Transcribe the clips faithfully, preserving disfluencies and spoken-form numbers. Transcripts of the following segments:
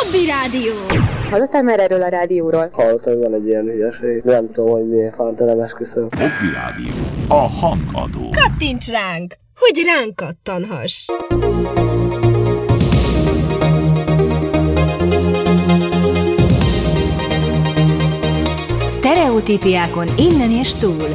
Hobby Rádió. Hallottál már erről a rádióról? Hallottam, hogy van egy ilyen hülyeség. Nem tudom, hogy miért fánt, nem esküszöm. Hobby Rádió. A hangadó. Kattints ránk, hogy ránk kattanhass. Sztereotípiákon innen és túl.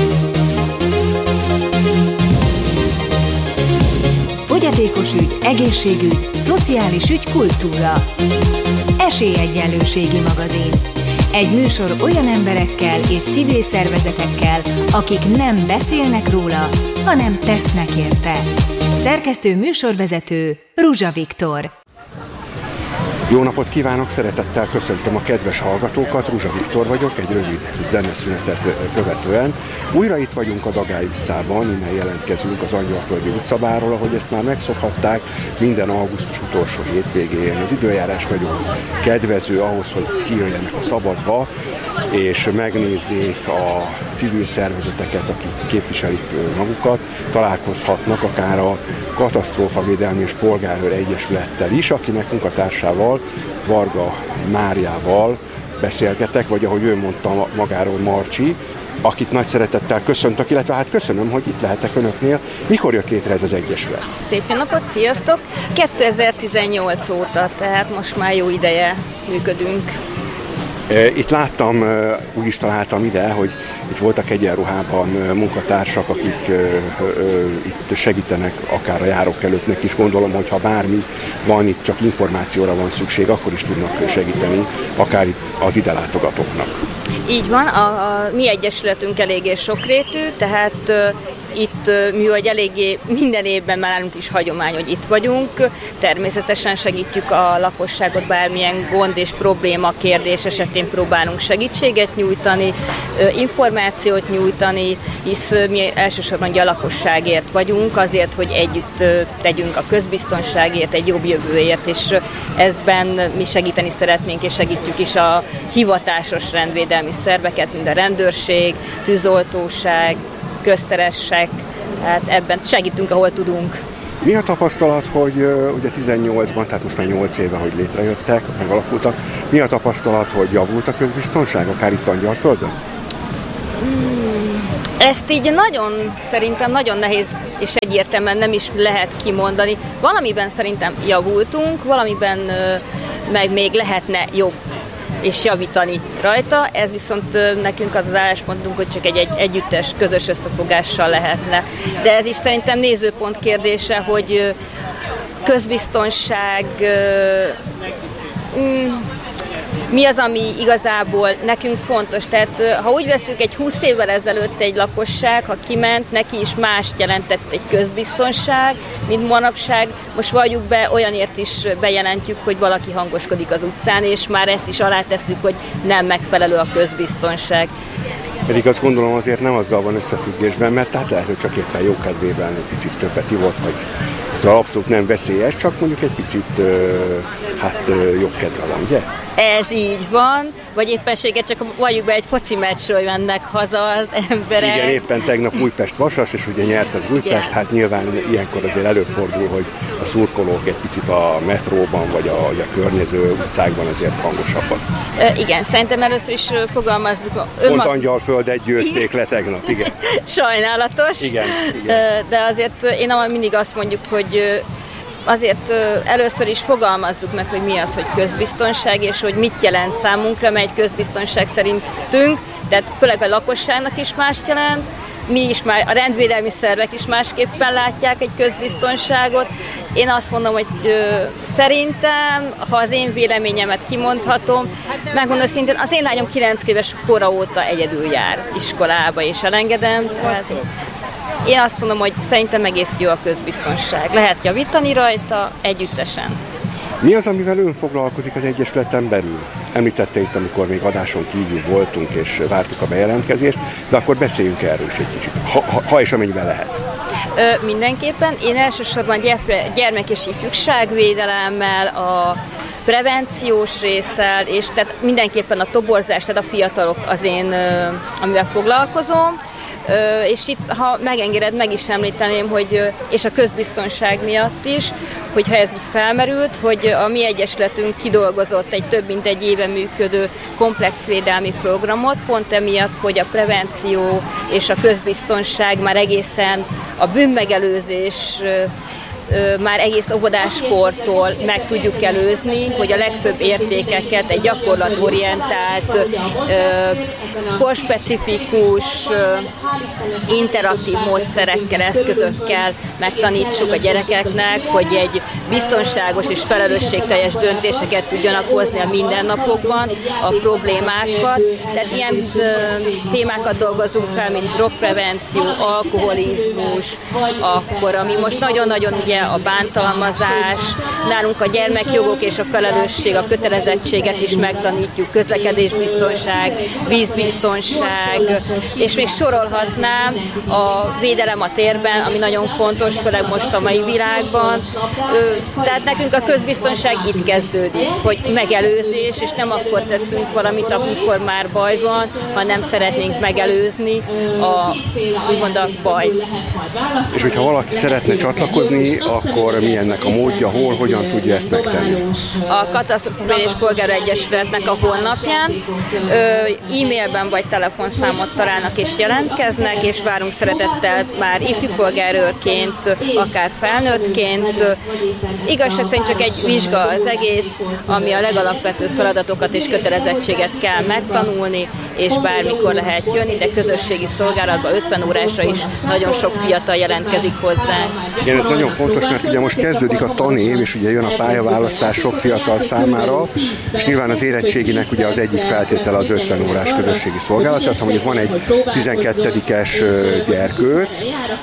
Fogyatékos ügy, egészségügy, szociális ügy, kultúra. Esélyegyenlőségi magazin. Egy műsor olyan emberekkel és civil szervezetekkel, akik nem beszélnek róla, hanem tesznek érte. Szerkesztő műsorvezető Ruzsa Viktor. Jó napot kívánok, szeretettel köszöntöm a kedves hallgatókat, Ruzsa Viktor vagyok, egy rövid zeneszünetet követően. Újra itt vagyunk a Dagály utcában, innen jelentkezünk az Angyalföldi utcabárról, ahogy ezt már megszokhatták, minden augusztus utolsó hétvégén. Az időjárás nagyon kedvező ahhoz, hogy kijöjjenek a szabadba, és megnézzék a civil szervezeteket, akik képviselik magukat, találkozhatnak akár a Katasztrófavédelmi és Polgárőr Egyesülettel is, akinek munkatársával, Varga Máriával beszélgetek, vagy ahogy ő mondta magáról, Marcsi, akit nagy szeretettel köszöntök, illetve hát köszönöm, hogy itt lehetek önöknél. Mikor jött létre ez az egyesület? Szép jó napot, sziasztok! kétezer-tizennyolc óta, tehát most már jó ideje működünk. Itt láttam, úgy is találtam ide, hogy itt voltak egyenruhában munkatársak, akik itt segítenek akár a járókelőknek is. Gondolom, hogy ha bármi van, itt csak információra van szükség, akkor is tudnak segíteni, akár itt az ide látogatóknak. Így van, a, a mi egyesületünk eléggé sokrétű, tehát uh, itt uh, mi vagy eléggé minden évben már nálunk is hagyomány, hogy itt vagyunk. Természetesen segítjük a lakosságot, bármilyen gond és probléma, kérdés esetén próbálunk segítséget nyújtani, uh, információt nyújtani, hisz uh, mi elsősorban a lakosságért vagyunk, azért, hogy együtt uh, tegyünk a közbiztonságért, egy jobb jövőért, és uh, ezben mi segíteni szeretnénk, és segítjük is a hivatásos rendvédelmi szerveket, mint a rendőrség, tűzoltóság, közteressek, tehát ebben segítünk, ahol tudunk. Mi a tapasztalat, hogy uh, ugye tizennyolcban, tehát most már nyolc éve, hogy létrejöttek, megalakultak, mi a tapasztalat, hogy javult a közbiztonság, akár itt Angyalföldön? Hmm, ezt így nagyon, szerintem nagyon nehéz és egyértelműen nem is lehet kimondani. Valamiben szerintem javultunk, valamiben uh, meg még lehetne jobb és javítani rajta. Ez viszont nekünk az az álláspontunk, hogy csak egy, egy együttes, közös összefogással lehetne. De ez is szerintem nézőpont kérdése, hogy közbiztonság, mi az, ami igazából nekünk fontos. Tehát ha úgy veszük, egy húsz évvel ezelőtt egy lakosság, ha kiment, neki is mást jelentett egy közbiztonság, mint manapság. Most valljuk be, olyanért is bejelentjük, hogy valaki hangoskodik az utcán, és már ezt is alátesszük, hogy nem megfelelő a közbiztonság. Pedig azt gondolom azért nem azzal van összefüggésben, mert tehát lehet, hogy csak éppen jókedvében egy picit többet ivott, vagy szóval abszolút nem veszélyes, csak mondjuk egy picit hát jobb kedve van, ugye? Ez így van, vagy éppenséggel csak valljuk be, egy foci meccsről mennek haza az emberek. Igen, éppen tegnap Újpest-Vasas, és ugye nyert az Újpest, igen. Hát nyilván ilyenkor azért előfordul, hogy a szurkolók egy picit a metróban, vagy a, vagy a környező utcákban azért hangosabbak. E, igen, szerintem először is fogalmazzuk. Pont önmag... Angyalföldet győzték le tegnap, igen. Sajnálatos. Igen, igen. De azért én mindig azt mondjuk, hogy azért először is fogalmazzuk meg, hogy mi az, hogy közbiztonság, és hogy mit jelent számunkra, mert egy közbiztonság szerintünk, tehát főleg a lakosságnak is mást jelent, mi is már, a rendvédelmi szervek is másképpen látják egy közbiztonságot. Én azt mondom, hogy ö, szerintem, ha az én véleményemet kimondhatom, megmondom szintén, az én lányom kilenc éves kora óta egyedül jár iskolába, és elengedem, tehát én azt mondom, hogy szerintem egész jó a közbiztonság. Lehet javítani rajta együttesen. Mi az, amivel ön foglalkozik az Egyesületen belül? Említette itt, amikor még adáson kívül voltunk és vártuk a bejelentkezést, de akkor beszéljünk erről is egy kicsit, ha, ha, ha és amennyiben lehet. Ö, mindenképpen. Én elsősorban gyermek- és ifjúságvédelemmel, a prevenciós résszel, és tehát mindenképpen a toborzás, tehát a fiatalok az én, amivel foglalkozom. és itt, ha megengeded, meg is említeném, hogy, és a közbiztonság miatt is, hogyha ez felmerült, hogy a mi egyesületünk kidolgozott egy több mint egy éve működő komplex védelmi programot, pont emiatt, hogy a prevenció és a közbiztonság már egészen a bűnmegelőzés már egész óvodáskortól meg tudjuk előzni, hogy a legfőbb értékeket egy gyakorlatorientált, korspecifikus, interaktív módszerekkel, eszközökkel megtanítsuk a gyerekeknek, hogy egy biztonságos és felelősségteljes döntéseket tudjanak hozni a mindennapokban, a problémákat. Tehát ilyen témákat dolgozunk fel, mint drogprevenció, alkoholizmus, akkor ami most nagyon-nagyon ugye a bántalmazás, nálunk a gyermekjogok és a felelősség, a kötelezettséget is megtanítjuk, közlekedésbiztonság, vízbiztonság, és még sorolhatnám a védelem a térben, ami nagyon fontos, főleg most a mai világban. Tehát nekünk a közbiztonság itt kezdődik, hogy megelőzés, és nem akkor teszünk valamit, amikor már baj van, hanem szeretnénk megelőzni a, úgymond a bajt. És hogyha valaki szeretne csatlakozni, akkor mi ennek a módja, hol, hogyan tudja ezt megtenni? A Katasztrófavédelmi Polgárőr Egyesületnek a honlapján e-mailben vagy telefonszámot találnak és jelentkeznek, és várunk szeretettel már ifjú polgárőrként, akár felnőttként. Igazság szerint csak egy vizsga az egész, ami a legalapvetőbb feladatokat és kötelezettséget kell megtanulni, és bármikor lehet jönni, de közösségi szolgálatban ötven órásra is nagyon sok fiatal jelentkezik hozzá. Igen, ez nagyon fontos, mert ugye most kezdődik a tanév, és ugye jön a pályaválasztás sok fiatal számára, és nyilván az érettséginek ugye az egyik feltétele az ötven órás közösségi szolgálat, tehát ha mondjuk van egy tizenkettedikes gyerkőc,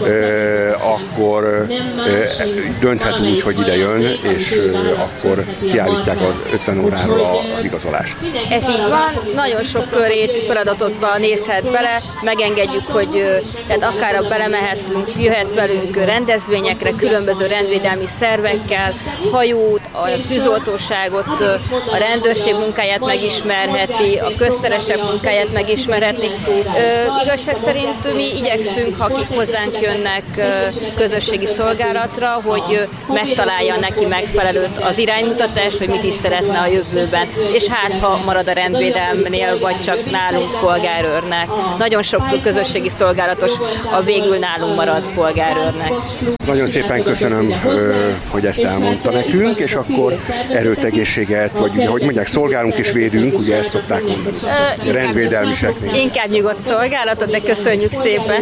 akkor dönthet úgy, hogy ide jön, és akkor kiállítják az ötven óráról az igazolást. Ez így van, nagyon sok körét feladatotba nézhet bele, megengedjük, hogy tehát akár belemehetünk, jöhet velünk rendezvényekre, különböző rendvédelmi szervekkel, hajót, a tűzoltóságot, a rendőrség munkáját megismerheti, a közteresek munkáját megismerheti. Igazság szerint mi igyekszünk, ha akik hozzánk jönnek közösségi szolgálatra, hogy megtalálja neki megfelelőt az iránymutatás, hogy mit is szeretne a jövőben, és hát ha marad a rendvédelmnél, vagy csak nálunk polgárőrnek. Nagyon sok közösségi szolgálatos a végül nálunk marad polgárőrnek. Nagyon szépen köszönöm, hogy ezt elmondta nekünk, és akkor erőt, egészséget, vagy ugye, hogy mondják, szolgálunk és védünk, ugye ezt szokták mondani. Uh, rendvédelmiseknél. Inkább nyugodt szolgálatot, de köszönjük szépen.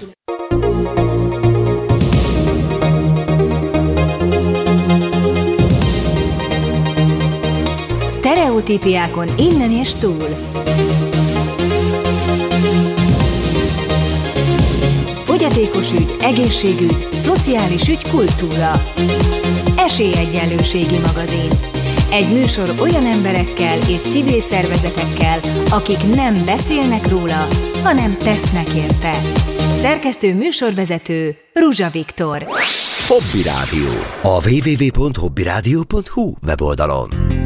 Sztereotípiákon innen és túl. Fogyatékos ügy, egészségügy, szociális ügy, kultúra. Esélyegyenlőségi magazin. Egy műsor olyan emberekkel és civil szervezetekkel, akik nem beszélnek róla, hanem tesznek érte. Szerkesztő műsorvezető Ruzsa Viktor. Hobby Rádió. A double-u double-u double-u pont hobby rádió pont hu weboldalon.